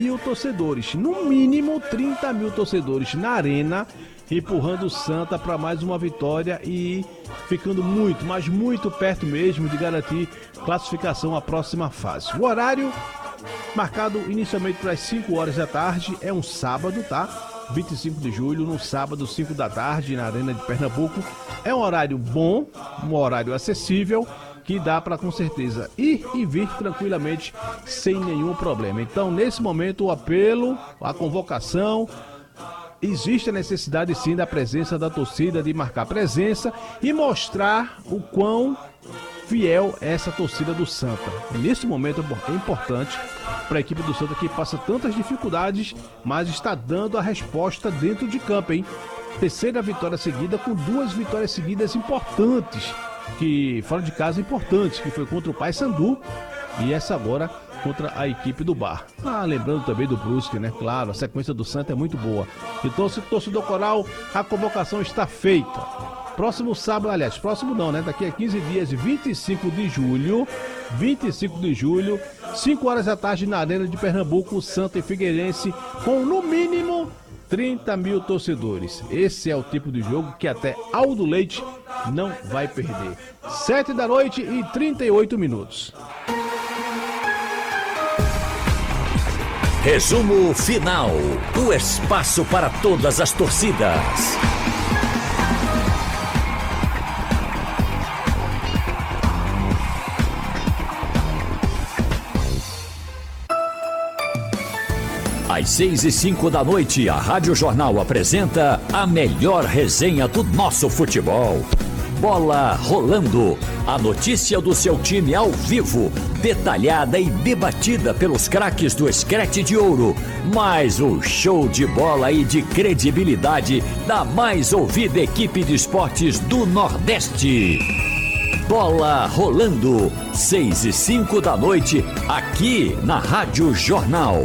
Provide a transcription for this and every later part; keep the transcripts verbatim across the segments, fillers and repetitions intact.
mil torcedores, no mínimo trinta mil torcedores na arena, empurrando o Santa para mais uma vitória e ficando muito, mas muito perto mesmo de garantir classificação à próxima fase. O horário marcado inicialmente para as cinco horas da tarde, é um sábado, tá? vinte e cinco de julho, no sábado, cinco da tarde, na Arena de Pernambuco. É um horário bom, um horário acessível, que dá para com certeza ir e vir tranquilamente sem nenhum problema. Então, nesse momento, o apelo, a convocação, existe a necessidade sim da presença da torcida, de marcar presença e mostrar o quão fiel é essa torcida do Santa. E nesse momento é importante para a equipe do Santa, que passa tantas dificuldades, mas está dando a resposta dentro de campo, hein? Terceira vitória seguida, com duas vitórias seguidas importantes, que fora de casa importantes, que foi contra o Paysandu e essa agora contra a equipe do Bar. Ah, lembrando também do Brusque, né? Claro, a sequência do Santa é muito boa. Então, se torcedor coral, a convocação está feita. Próximo sábado, aliás, próximo não, né? Daqui a quinze dias, vinte e cinco de julho, vinte e cinco de julho, cinco horas da tarde na Arena de Pernambuco, Santa e Figueirense, com no mínimo trinta mil torcedores. Esse é o tipo de jogo que até Aldo Leite não vai perder. Sete da noite e trinta e oito minutos. Resumo final. O espaço para todas as torcidas. Às seis e cinco da noite, a Rádio Jornal apresenta a melhor resenha do nosso futebol. Bola Rolando. A notícia do seu time ao vivo, detalhada e debatida pelos craques do Screte de Ouro. Mais um show de bola e de credibilidade da mais ouvida equipe de esportes do Nordeste. Bola Rolando. Seis e cinco da noite, aqui na Rádio Jornal.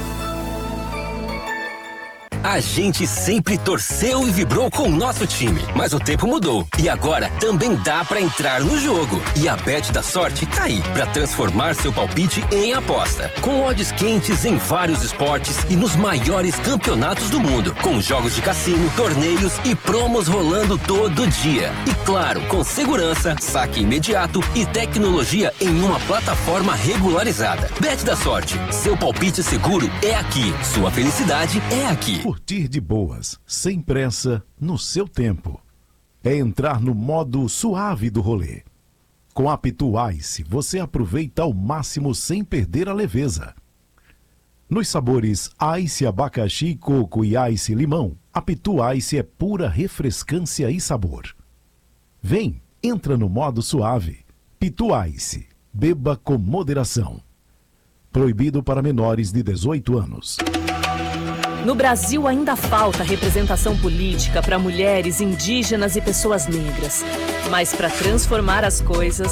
A gente sempre torceu e vibrou com o nosso time, mas o tempo mudou e agora também dá pra entrar no jogo. E a Bet da Sorte tá aí pra transformar seu palpite em aposta, com odds quentes em vários esportes e nos maiores campeonatos do mundo, com jogos de cassino, torneios e promos rolando todo dia. E claro, com segurança, saque imediato e tecnologia em uma plataforma regularizada. Bet da Sorte, seu palpite seguro é aqui, sua felicidade é aqui. Curtir de boas, sem pressa, no seu tempo. É entrar no modo suave do rolê. Com a Pitu Ice, você aproveita ao máximo sem perder a leveza. Nos sabores Ice, abacaxi, coco e Ice limão, a Pitu Ice é pura refrescância e sabor. Vem, entra no modo suave. Pitu Ice, beba com moderação. Proibido para menores de dezoito anos. No Brasil ainda falta representação política para mulheres, indígenas e pessoas negras. Mas para transformar as coisas,